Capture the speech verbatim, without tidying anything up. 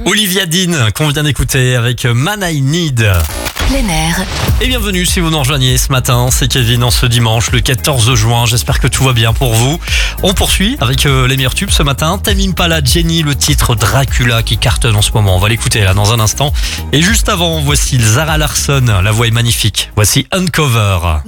Olivia Dean, qu'on vient d'écouter avec Man I Need. Plein air. Et bienvenue si vous nous rejoignez ce matin, c'est Kevin en ce dimanche, le quatorze juin, j'espère que tout va bien pour vous. On poursuit avec euh, les meilleurs tubes ce matin. Tame Impala, Jenny, le titre Dracula qui cartonne en ce moment, on va l'écouter là dans un instant. Et juste avant, voici Zara Larsson, la voix est magnifique, voici Uncover.